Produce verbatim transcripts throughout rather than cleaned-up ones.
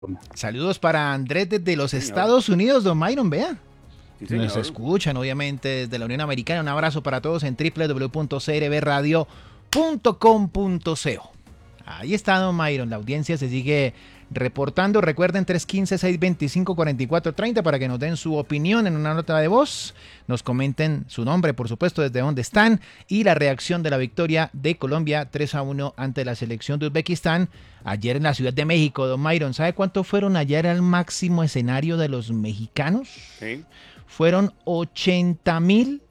Saludos para Andrés desde los Señor. Estados Unidos, don Myron, vea. Sí, Nos señor. escuchan, obviamente, desde la Unión Americana. Un abrazo para todos en doble u doble u doble u punto c r b radio punto com punto co. Ahí está, don Myron. La audiencia se sigue reportando. Recuerden, tres uno cinco, seis dos cinco, cuatro cuatro tres cero para que nos den su opinión en una nota de voz. Nos comenten su nombre, por supuesto, desde dónde están y la reacción de la victoria de Colombia tres a uno ante la selección de Uzbekistán ayer en la Ciudad de México. Don Myron, ¿sabe cuánto fueron ayer al máximo escenario de los mexicanos? Sí. Fueron ochenta mil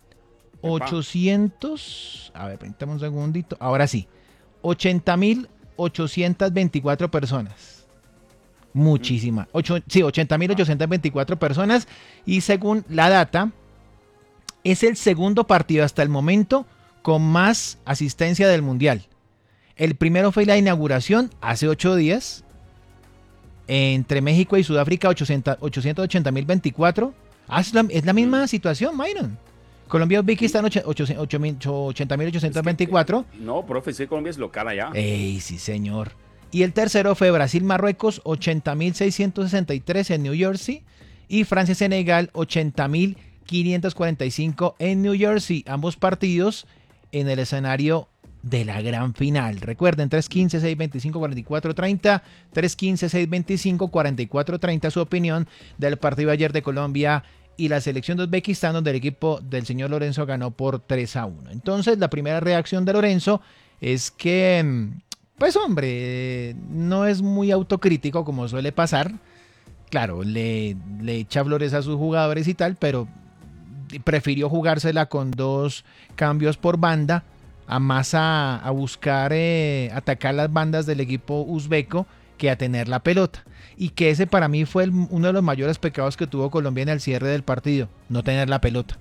ochocientos. A ver, permítame un segundito. Ahora sí. ochenta mil ochocientas veinticuatro personas. Muchísima. Ocho, sí, ochenta mil ochocientas veinticuatro personas. Y según la data, es el segundo partido hasta el momento con más asistencia del Mundial. El primero fue la inauguración hace ocho días. Entre México y Sudáfrica, ochocientos ochenta mil veinticuatro. Ah, es la, es la misma situación, Myron. Colombia, Uzbekistán, ochenta mil ochocientos veinticuatro. Es que, no, profe, sí, Colombia es local allá. Ey, sí, señor. Y el tercero fue Brasil-Marruecos, ochenta mil seiscientos sesenta y tres en New Jersey. Y Francia-Senegal, ochenta mil quinientos cuarenta y cinco en New Jersey. Ambos partidos en el escenario de la gran final. Recuerden, tres uno cinco, seis dos cinco, cuatro cuatro tres cero, tres uno cinco, seis dos cinco, cuatro cuatro tres cero, su opinión del partido ayer de Colombia y la selección de Uzbekistán, donde el equipo del señor Lorenzo ganó por tres a uno. Entonces, la primera reacción de Lorenzo es que, pues hombre, no es muy autocrítico como suele pasar. Claro, le, le echa flores a sus jugadores y tal, pero prefirió jugársela con dos cambios por banda, a más a, a buscar eh, atacar las bandas del equipo uzbeco que a tener la pelota. Y que ese para mí fue el, uno de los mayores pecados que tuvo Colombia en el cierre del partido, no tener la pelota.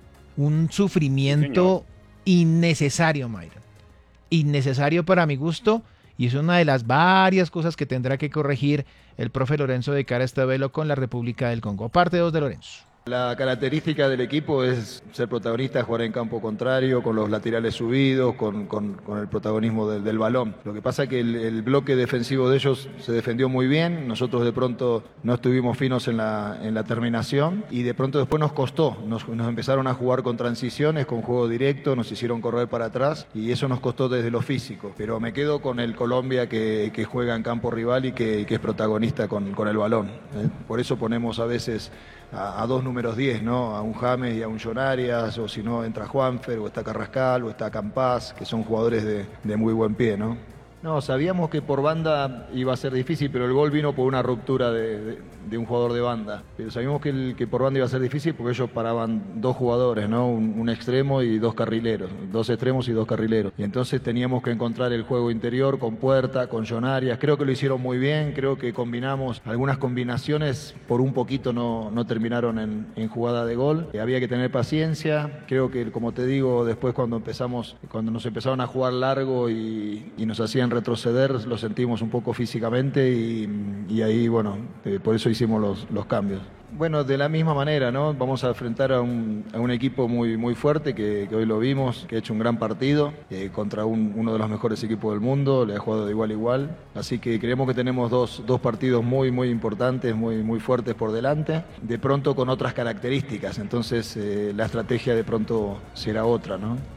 Un sufrimiento sí, innecesario, Myron. Innecesario para mi gusto, y es una de las varias cosas que tendrá que corregir el profe Lorenzo de cara a este duelo con la República del Congo. Parte dos de Lorenzo. La característica del equipo es ser protagonista, jugar en campo contrario, con los laterales subidos, con, con, con el protagonismo del, del balón. Lo que pasa es que el, el bloque defensivo de ellos se defendió muy bien, nosotros de pronto no estuvimos finos en la, en la terminación y de pronto después nos costó, nos, nos empezaron a jugar con transiciones, con juego directo, nos hicieron correr para atrás y eso nos costó desde lo físico. Pero me quedo con el Colombia que, que juega en campo rival y que, que es protagonista con, con el balón. ¿eh? Por eso ponemos a veces a, a dos números diez, ¿no? A un James y a un John Arias, o si no entra Juanfer, o está Carrascal, o está Campás, que son jugadores de, de muy buen pie, ¿no? No, sabíamos que por banda iba a ser difícil, pero el gol vino por una ruptura de, de, de un jugador de banda. Pero sabíamos que, el, que por banda iba a ser difícil porque ellos paraban dos jugadores, ¿no? Un, un extremo y dos carrileros, dos extremos y dos carrileros. Y entonces teníamos que encontrar el juego interior con Puerta, con John Arias. Creo que lo hicieron muy bien, creo que combinamos algunas combinaciones, por un poquito no, no terminaron en, en jugada de gol. Eh, había que tener paciencia, creo que, como te digo, después cuando empezamos, cuando nos empezaron a jugar largo y, y nos hacían retroceder, lo sentimos un poco físicamente y, y ahí, bueno, eh, por eso hicimos los, los cambios. Bueno, de la misma manera, ¿no? Vamos a enfrentar a un, a un equipo muy, muy fuerte que, que hoy lo vimos, que ha hecho un gran partido eh, contra un, uno de los mejores equipos del mundo, le ha jugado de igual a igual. Así que creemos que tenemos dos, dos partidos muy, muy importantes, muy, muy fuertes por delante, de pronto con otras características. Entonces, eh, la estrategia de pronto será otra, ¿no?